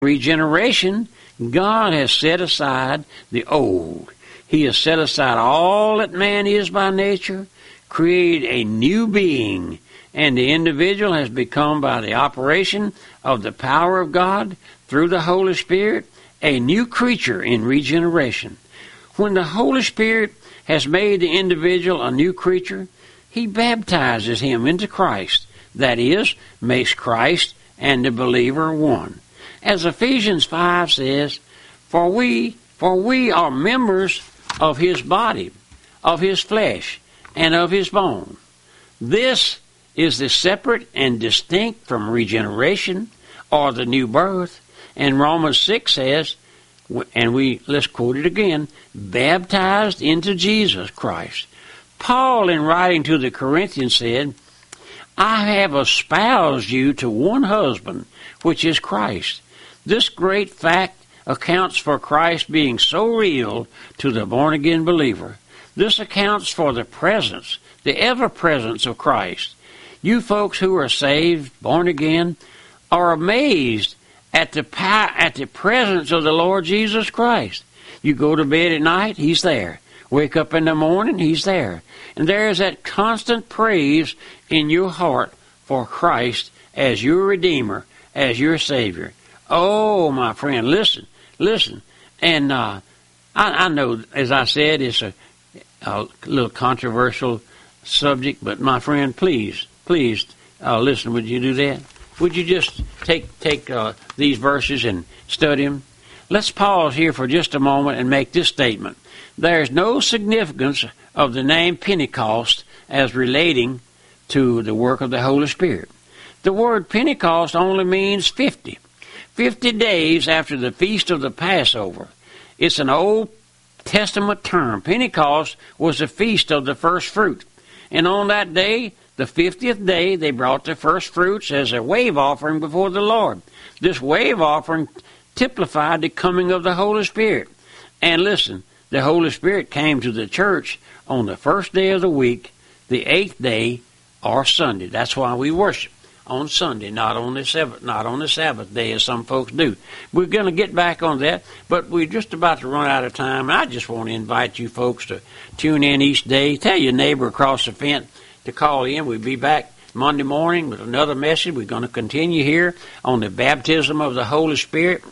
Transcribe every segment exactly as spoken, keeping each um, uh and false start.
Regeneration, God has set aside the old. He has set aside all that man is by nature, created a new being, and the individual has become, by the operation of the power of God through the Holy Spirit, a new creature in regeneration. When the Holy Spirit has made the individual a new creature, He baptizes him into Christ. That is, makes Christ and the believer one. As Ephesians five says, For we, for we are members of His body, of His flesh, and of His bone. This is the separate and distinct from regeneration or the new birth. And Romans six says, and we let's quote it again, baptized into Jesus Christ. Paul, in writing to the Corinthians, said, I have espoused you to one husband, which is Christ. This great fact accounts for Christ being so real to the born-again believer. This accounts for the presence, the ever-presence of Christ. You folks who are saved, born again, are amazed at the power, at the presence of the Lord Jesus Christ. You go to bed at night, He's there. Wake up in the morning, He's there. And there is that constant praise in your heart for Christ as your Redeemer, as your Savior. Oh, my friend, listen, listen. And uh, I, I know, as I said, it's a, a little controversial subject, but my friend, please, please uh, listen. Would you do that? Would you just take take uh, these verses and study them? Let's pause here for just a moment and make this statement. There is no significance of the name Pentecost as relating to the work of the Holy Spirit. The word Pentecost only means fifty. Fifty days after the feast of the Passover. It's an Old Testament term. Pentecost was the feast of the first fruit. And on that day, the fiftieth day, they brought the first fruits as a wave offering before the Lord. This wave offering typified the coming of the Holy Spirit. And listen, the Holy Spirit came to the church on the first day of the week, the eighth day, or Sunday. That's why we worship on Sunday, not on the Sabbath, not on the Sabbath day, as some folks do. We're going to get back on that, but we're just about to run out of time. I just want to invite you folks to tune in each day. Tell your neighbor across the fence to call in. We'll be back Monday morning with another message. We're going to continue here on the baptism of the Holy Spirit.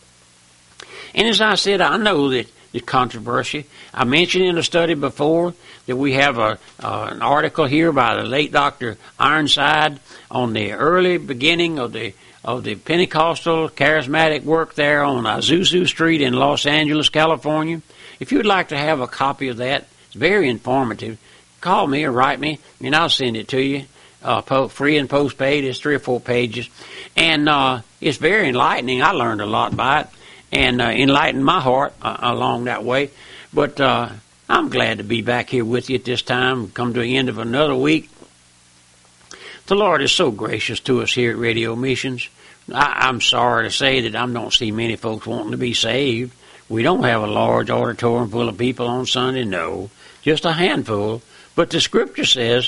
And as I said, I know that it's controversy. I mentioned in a study before that we have a uh, an article here by the late Doctor Ironside on the early beginning of the of the Pentecostal charismatic work there on Azusa Street in Los Angeles, California. If you'd like to have a copy of that, it's very informative. Call me or write me, and I'll send it to you. Uh, po- free and postpaid. It's three or four pages, and uh, it's very enlightening. I learned a lot by it, and uh, enlightened my heart uh, along that way. But uh, I'm glad to be back here with you at this time. Come to the end of another week. The Lord is so gracious to us here at Radio Missions. I, I'm sorry to say that I don't see many folks wanting to be saved. We don't have a large auditorium full of people on Sunday. No, just a handful. But the Scripture says,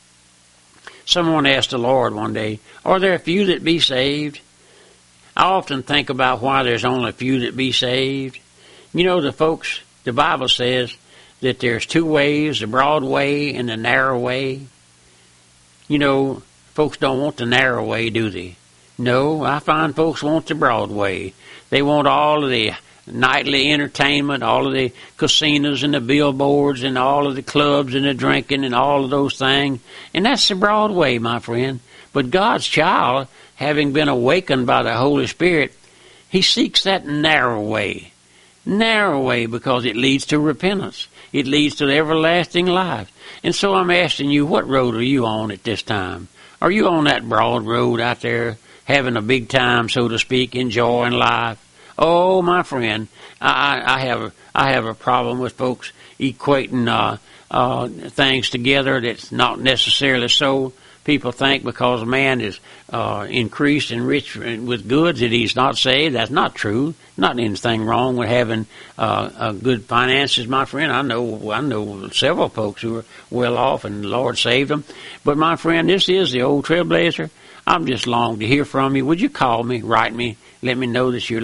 someone asked the Lord one day, are there a few that be saved? I often think about why there's only a few that be saved. You know, the folks, the Bible says that there's two ways, the broad way and the narrow way. You know, folks don't want the narrow way, do they? No, I find folks want the broad way. They want all of the nightly entertainment, all of the casinos and the billboards and all of the clubs and the drinking and all of those things. And that's the broad way, my friend. But God's child, having been awakened by the Holy Spirit, he seeks that narrow way. Narrow way because it leads to repentance. It leads to the everlasting life. And so I'm asking you, what road are you on at this time? Are you on that broad road out there, having a big time, so to speak, enjoying life? Oh, my friend, I, I have a, I have a problem with folks equating uh, uh, things together that's not necessarily so. People think because a man is uh, increased and rich with goods that he's not saved. That's not true. Not anything wrong with having uh, uh, good finances, my friend. I know I know several folks who are well off and the Lord saved them. But, my friend, this is the old Trailblazer. I'm just longing to hear from you. Would you call me, write me, Let me know that you're